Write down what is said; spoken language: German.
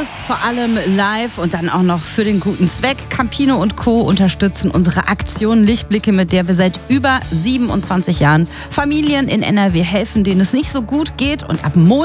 Alles, vor allem live und dann auch noch für den guten Zweck. Campino und Co. unterstützen unsere Aktion Lichtblicke, mit der wir seit über 27 Jahren Familien in NRW helfen, denen es nicht so gut geht. Und ab Montag